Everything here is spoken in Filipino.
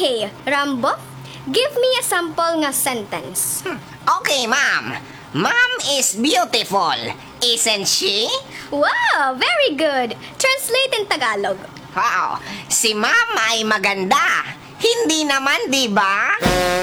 Okay, Rambo, give me a sample nga sentence. Okay, ma'am. Ma'am is beautiful, isn't she? Wow, very good. Translate in Tagalog. Wow, si ma'am ay maganda. Hindi naman, di ba?